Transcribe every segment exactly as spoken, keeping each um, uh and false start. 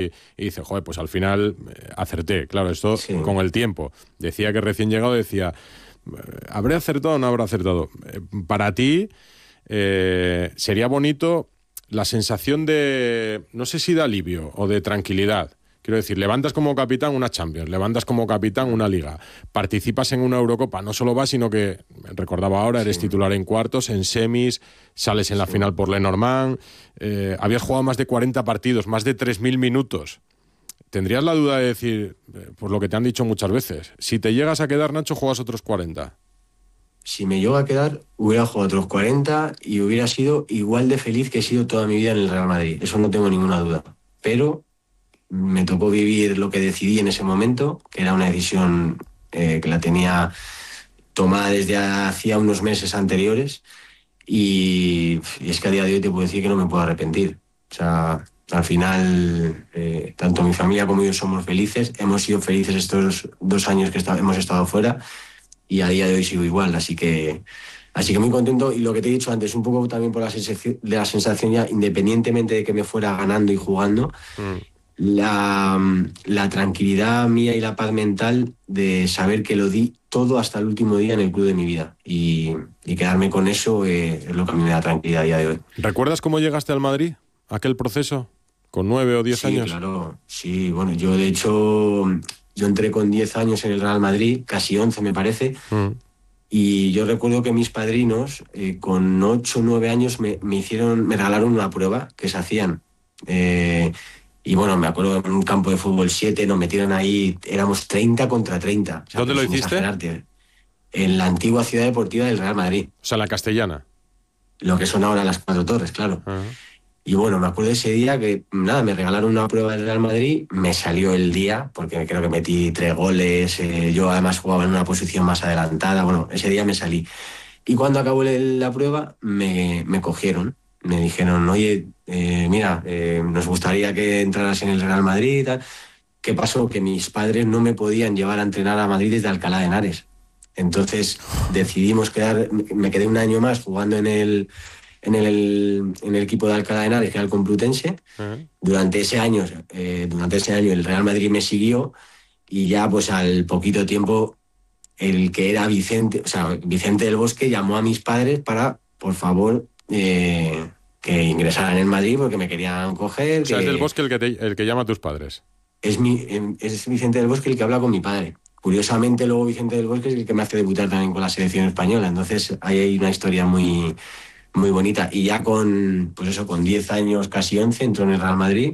y, y dice, joder, pues al final eh, acerté. Claro, esto Sí. con el tiempo. Decía que recién llegado decía, ¿habré acertado o no habré acertado? Eh, para ti eh, sería bonito la sensación de, no sé si de alivio o de tranquilidad. Quiero decir, levantas como capitán una Champions, levantas como capitán una Liga, participas en una Eurocopa, no solo vas, sino que, recordaba ahora, eres Sí. titular en cuartos, en semis, sales en la Sí. final por Lenormand, eh, habías jugado más de cuarenta partidos, más de tres mil minutos. ¿Tendrías la duda de decir, eh, por lo que te han dicho muchas veces, si te llegas a quedar, Nacho, juegas otros cuarenta? Si me llego a quedar, hubiera jugado otros cuarenta y hubiera sido igual de feliz que he sido toda mi vida en el Real Madrid. Eso no tengo ninguna duda. Pero me tocó vivir lo que decidí en ese momento, que era una decisión eh, que la tenía tomada desde hacía unos meses anteriores, y, y es que a día de hoy te puedo decir que no me puedo arrepentir. O sea, al final, eh, tanto mi familia como yo somos felices, hemos sido felices estos dos años que está- hemos estado fuera, y a día de hoy sigo igual, así que... Así que muy contento, y lo que te he dicho antes, un poco también por la sensación, de la sensación ya, independientemente de que me fuera ganando y jugando, Mm. la, la tranquilidad mía y la paz mental de saber que lo di todo hasta el último día en el club de mi vida. Y, y quedarme con eso eh, es lo que a mí me da tranquilidad a día de hoy. ¿Recuerdas cómo llegaste al Madrid? ¿Aquel proceso? ¿Con nueve o diez Sí, años? claro. Sí, bueno, yo de hecho, yo entré con diez años en el Real Madrid, casi once me parece. Mm. Y yo recuerdo que mis padrinos, eh, con ocho o nueve años, me, me hicieron, me regalaron una prueba que se hacían. Eh, y bueno, me acuerdo en un campo de fútbol siete, nos metieron ahí, éramos treinta contra treinta. O sea, ¿Dónde pero lo sin hiciste? exagerarte, en la antigua ciudad deportiva del Real Madrid, O sea, la castellana. lo que son ahora las Cuatro Torres, claro. Ajá. Y bueno, me acuerdo ese día que, nada, me regalaron una prueba del Real Madrid, me salió el día, porque creo que metí tres goles, eh, yo además jugaba en una posición más adelantada, bueno, ese día me salí. Y cuando acabó el- la prueba, me, me cogieron, me dijeron, oye, eh, mira, eh, nos gustaría que entraras en el Real Madrid y tal. ¿Qué pasó? Que mis padres no me podían llevar a entrenar a Madrid desde Alcalá de Henares. Entonces decidimos quedar, me quedé un año más jugando en el, en el, en el equipo de Alcalá de Henares, que era el Complutense. Ajá. Durante ese año, eh, durante ese año el Real Madrid me siguió, y ya pues al poquito tiempo el que era Vicente, o sea, Vicente del Bosque llamó a mis padres para, por favor, eh, que ingresaran en Madrid porque me querían coger. O sea, Que es del Bosque el que, te- el que llama a tus padres. es, mi, es Vicente del Bosque el que habla con mi padre. Curiosamente, luego Vicente del Bosque es el que me hace debutar también con la selección española. Entonces, ahí hay una historia muy, muy bonita. Y ya con, pues eso, con diez años, casi once, entró en el Real Madrid,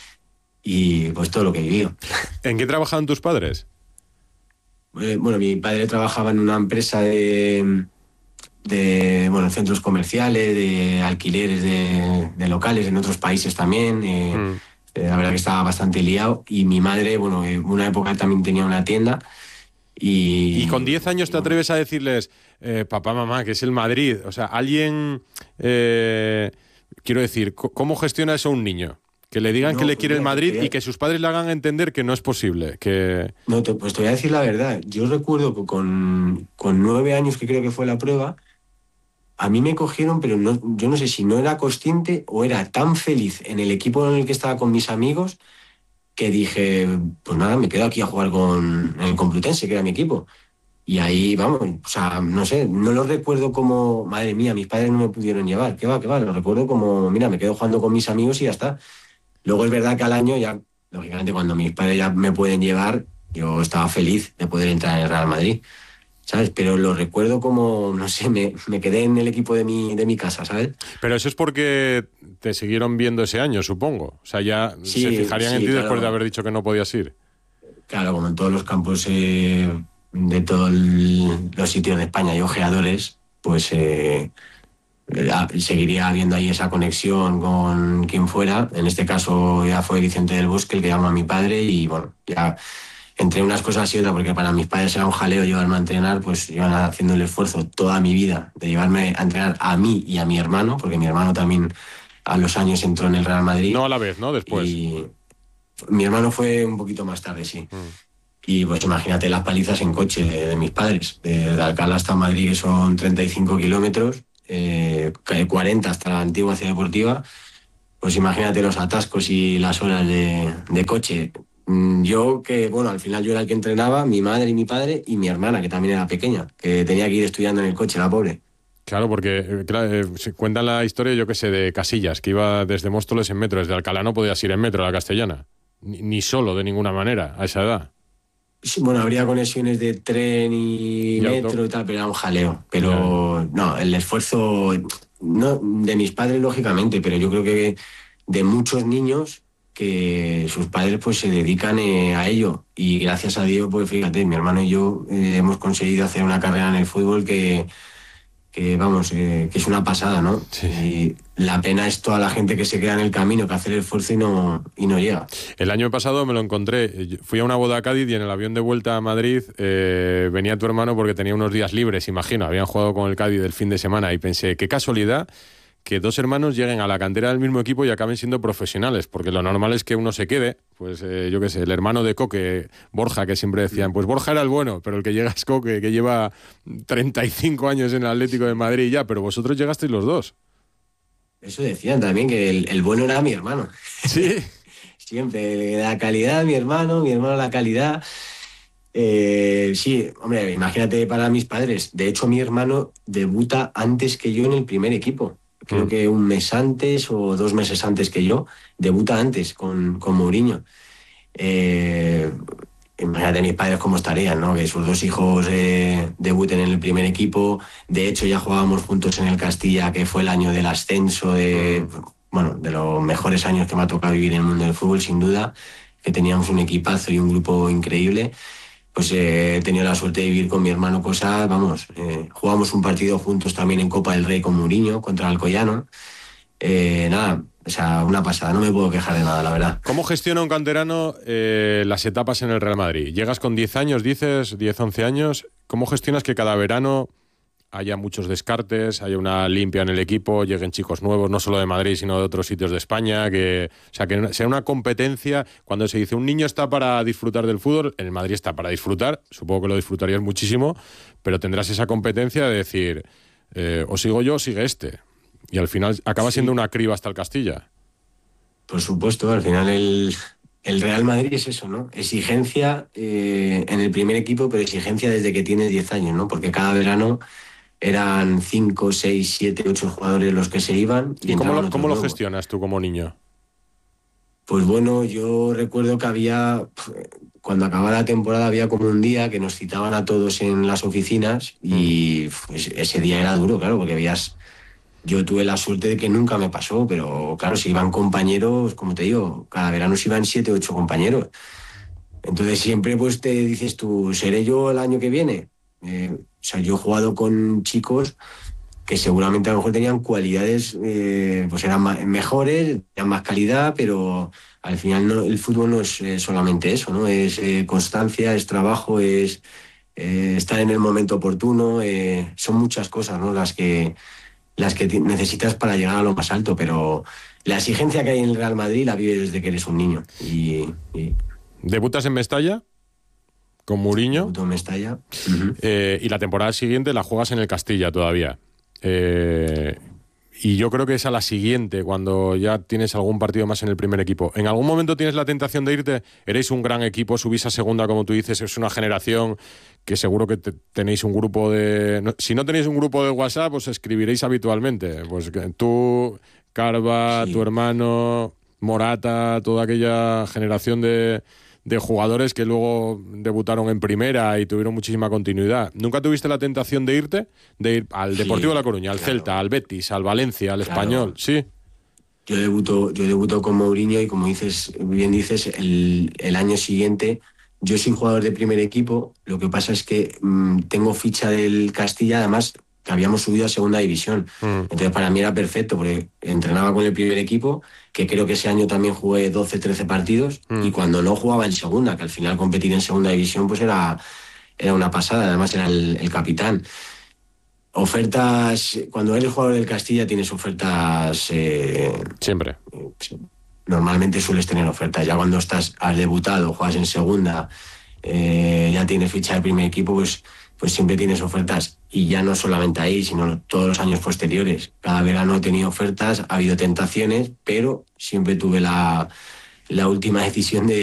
y pues todo lo que he vivido. ¿En qué trabajaban tus padres? Eh, Bueno, mi padre trabajaba en una empresa de, de bueno, centros comerciales, de alquileres de, de locales en otros países también. eh, Mm. eh, la verdad que estaba bastante liado. Y mi madre, bueno, en una época también tenía una tienda. Y, Y con diez años y te bueno, atreves a decirles, eh, papá, mamá, que es el Madrid. O sea, alguien... eh, quiero decir, co- ¿cómo gestiona eso un niño? Que le digan No, que le pues quiere el mira, Madrid te voy a- y que sus padres le hagan entender que no es posible. Que... no, te- pues te voy a decir la verdad. Yo recuerdo que con, con nueve años, que creo que fue la prueba, a mí me cogieron, pero no, yo no sé si no era consciente o era tan feliz en el equipo en el que estaba con mis amigos, que dije, pues nada, me quedo aquí a jugar con el Complutense, que era mi equipo. Y ahí, vamos, o sea, no sé, no lo recuerdo como, madre mía, mis padres no me pudieron llevar, qué va, qué va, lo recuerdo como, mira, me quedo jugando con mis amigos y ya está. Luego es verdad que al año ya, lógicamente, cuando mis padres ya me pueden llevar, yo estaba feliz de poder entrar en el Real Madrid, ¿sabes? Pero lo recuerdo como, no sé, me, me quedé en el equipo de mi, de mi casa, ¿sabes? Pero eso es porque te siguieron viendo ese año, supongo. O sea, ya Sí, se fijarían en sí, ti claro. después de haber dicho que no podías ir. Claro, como en todos los campos eh, de todos los sitios de España hay ojeadores, pues eh, eh, seguiría habiendo ahí esa conexión con quien fuera. En este caso ya fue Vicente del Bosque el que llamó a mi padre, y bueno, ya entre unas cosas y otras, porque para mis padres era un jaleo llevarme a entrenar, pues iban haciendo el esfuerzo toda mi vida de llevarme a entrenar a mí y a mi hermano, porque mi hermano también a los años entró en el Real Madrid. No a la vez, ¿no? Después. Y mi hermano fue un poquito más tarde, sí. Mm. Y pues imagínate las palizas en coche de, de mis padres. De, de Alcalá hasta Madrid, que son treinta y cinco kilómetros, eh, cuarenta hasta la antigua ciudad deportiva. pues imagínate los atascos y las horas de, de coche. Yo que, bueno, al final yo era el que entrenaba, mi madre y mi padre y mi hermana, que también era pequeña, que tenía que ir estudiando en el coche, la pobre. Claro, porque eh, claro, eh, se cuenta la historia, yo qué sé, de Casillas, que iba desde Móstoles en metro, desde Alcalá no podías ir en metro a la Castellana, ni, ni solo de ninguna manera, a esa edad. Sí, bueno, habría conexiones de tren y, Y metro auto... y tal, pero era un jaleo. Pero no, el esfuerzo, no de mis padres, lógicamente, pero yo creo que de muchos niños que sus padres pues se dedican eh, a ello. Y gracias a Dios, pues fíjate, mi hermano y yo eh, hemos conseguido hacer una carrera en el fútbol que, que vamos, eh, que es una pasada, ¿no? Sí. Y la pena es toda la gente que se queda en el camino, que hace el esfuerzo y no, y no llega. El año pasado me lo encontré, fui a una boda a Cádiz y en el avión de vuelta a Madrid eh, venía tu hermano porque tenía unos días libres, imagino, habían jugado con el Cádiz el fin de semana y pensé, qué casualidad que dos hermanos lleguen a la cantera del mismo equipo y acaben siendo profesionales, porque lo normal es que uno se quede, pues eh, yo qué sé, el hermano de Coque, Borja, que siempre decían, pues Borja era el bueno, pero el que llega es Coque, que lleva treinta y cinco años en el Atlético de Madrid ya, pero vosotros llegasteis los dos. Eso decían también, que el, el bueno era mi hermano. Sí. Siempre, la calidad, mi hermano, mi hermano la calidad. Eh, sí, hombre, imagínate para mis padres. De hecho, mi hermano debuta antes que yo en el primer equipo. Creo Mm. que un mes antes o dos meses antes que yo, debuta antes con, con Mourinho. Eh, imagínate mis padres cómo estarían, ¿no? Que sus dos hijos eh, debuten en el primer equipo. De hecho, ya jugábamos juntos en el Castilla, que fue el año del ascenso, de, bueno, de los mejores años que me ha tocado vivir en el mundo del fútbol, sin duda, que teníamos un equipazo y un grupo increíble. Pues eh, he tenido la suerte de vivir con mi hermano cosas, vamos, eh, jugamos un partido juntos también en Copa del Rey con Mourinho contra el Alcoyano. Eh, nada, o sea, una pasada, no me puedo quejar de nada, la verdad. ¿Cómo gestiona un canterano eh, las etapas en el Real Madrid? Llegas con diez años, dices, diez, once años, ¿cómo gestionas que cada verano haya muchos descartes, haya una limpia en el equipo, lleguen chicos nuevos, no solo de Madrid, sino de otros sitios de España, que, o sea, que sea una competencia? Cuando se dice un niño está para disfrutar del fútbol, en el Madrid está para disfrutar, supongo que lo disfrutarías muchísimo, pero tendrás esa competencia de decir, eh, o sigo yo o sigue este. Y al final acaba Sí. siendo una criba hasta el Castilla. Por supuesto, al final el, el Real Madrid es eso, ¿no? Exigencia eh, en el primer equipo, pero exigencia desde que tienes diez años, ¿no? Porque cada verano eran cinco, seis, siete, ocho jugadores los que se iban. ¿Y, ¿Y cómo, lo, cómo lo nuevos. gestionas tú como niño? Pues bueno, yo recuerdo que había, cuando acababa la temporada, había como un día que nos citaban a todos en las oficinas y pues, ese día era duro, claro, porque veías... Yo tuve la suerte de que nunca me pasó, pero claro, si iban compañeros, como te digo, cada verano se iban siete, ocho compañeros. Entonces siempre pues te dices tú, ¿seré yo el año que viene? Eh, o sea, yo he jugado con chicos que seguramente a lo mejor tenían cualidades, eh, pues eran más, mejores, tenían más calidad, pero al final no, el fútbol no es eh, solamente eso, ¿no? Es eh, constancia, es trabajo, es eh, estar en el momento oportuno, eh, son muchas cosas, ¿no? Las que las que necesitas para llegar a lo más alto, pero la exigencia que hay en el Real Madrid la vives desde que eres un niño. Y, y... ¿Debutas en Mestalla con Mourinho? Debuto en Mestalla. Uh-huh. Eh, y la temporada siguiente la juegas en el Castilla todavía. Eh, y yo creo que es a la siguiente, cuando ya tienes algún partido más en el primer equipo. ¿En algún momento tienes la tentación de irte? Eres un gran equipo, subís a segunda, como tú dices, es una generación que seguro que te, tenéis un grupo de... No, si no tenéis un grupo de WhatsApp, os escribiréis habitualmente. Pues tú, Carva, sí. Tu hermano, Morata, toda aquella generación de, de jugadores que luego debutaron en primera y tuvieron muchísima continuidad. ¿Nunca tuviste la tentación de irte? De ir al Deportivo sí, de La Coruña, al claro. Celta, al Betis, al Valencia, al claro. Español, ¿sí? Yo debuto, yo debuto con Mourinho y como dices, bien dices, el, el año siguiente... Yo soy jugador de primer equipo, lo que pasa es que mmm, tengo ficha del Castilla, además que habíamos subido a segunda división. Mm. Entonces para mí era perfecto, porque entrenaba con el primer equipo, que creo que ese año también jugué doce, trece partidos, mm. y cuando no jugaba en segunda, que al final competir en segunda división pues era, era una pasada, además era el, el capitán. Ofertas, cuando eres jugador del Castilla tienes ofertas... Eh, Siempre. Eh, Normalmente sueles tener ofertas. Ya cuando estás, has debutado, juegas en segunda, eh, ya tienes ficha de primer equipo, pues, pues siempre tienes ofertas. Y ya no solamente ahí, sino todos los años posteriores. Cada verano he tenido ofertas, ha habido tentaciones, pero siempre tuve la, la última decisión de